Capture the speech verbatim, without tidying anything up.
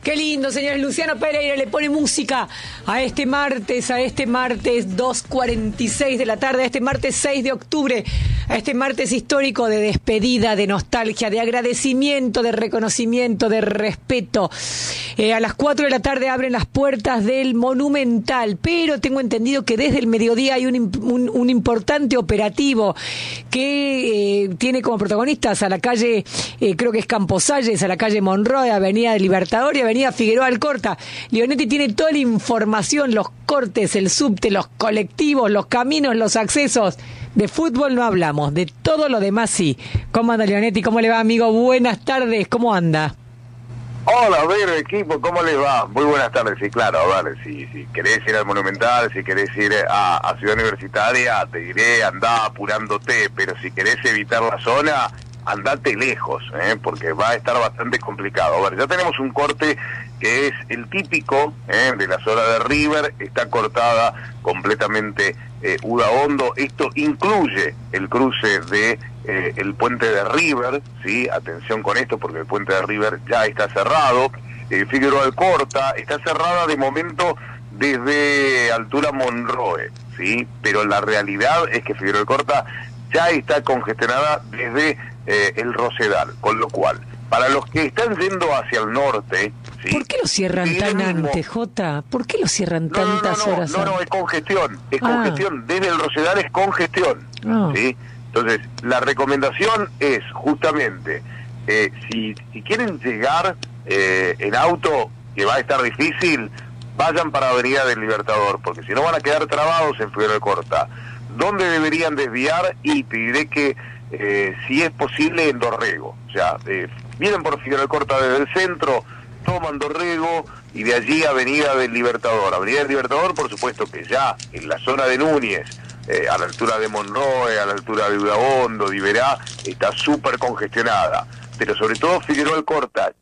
Qué lindo, señores. Luciano Pereira le pone música a este martes, a este martes dos cuarenta y seis de la tarde, a este martes seis de octubre, a este martes histórico de despedida, de nostalgia, de agradecimiento, de reconocimiento, de respeto. Eh, a las cuatro de la tarde abren las puertas del Monumental, pero tengo entendido que desde el mediodía hay un, un, un importante operativo que eh, tiene como protagonistas a la calle, eh, creo que es Camposalles, a la calle Monroe, Avenida del Libertador y Avenida Figueroa Alcorta. Leonetti tiene toda la información, los cortes, el subte, los colectivos, los caminos, los accesos. De fútbol no hablamos, de todo lo demás sí. ¿Cómo anda, Leonetti? ¿Cómo le va, amigo? Buenas tardes, ¿cómo anda? Hola, a ver, equipo, ¿cómo les va? Muy buenas tardes, sí, claro, vale, si, si querés ir al Monumental, si querés ir a, a Ciudad Universitaria, te diré, andá apurándote, pero si querés evitar la zona, andate lejos, ¿eh? Porque va a estar bastante complicado. A ver, ya tenemos un corte que es el típico ¿eh? de la zona de River, está cortada completamente eh, Udaondo. Esto incluye el cruce de eh, el puente de River, sí, atención con esto porque el puente de River ya está cerrado. eh, Figueroa Alcorta está cerrada de momento desde altura Monroe, sí, pero la realidad es que Figueroa Alcorta ya está congestionada desde eh, el Rosedal, con lo cual, para los que están yendo hacia el norte, ¿sí? ¿Por qué lo cierran tan mismo... antes, Jota? ¿Por qué lo cierran no, no, tantas no, no, horas no, antes? no, es congestión, es ah. congestión, desde el Rosedal es congestión, ah. ¿sí? Entonces, la recomendación es justamente, eh, si, si quieren llegar eh, en auto, que va a estar difícil, vayan para Avenida del Libertador, porque si no van a quedar trabados en Figueroa Alcorta. ¿Dónde deberían desviar? Y te diré que eh, si es posible en Dorrego, o sea, eh, vienen por Figueroa Alcorta desde el centro, toman Dorrego y de allí Avenida del Libertador. Avenida del Libertador, por supuesto que ya en la zona de Núñez, eh, a la altura de Monroe, a la altura de Udaondo, de Iberá, está súper congestionada, pero sobre todo Figueroa Alcorta,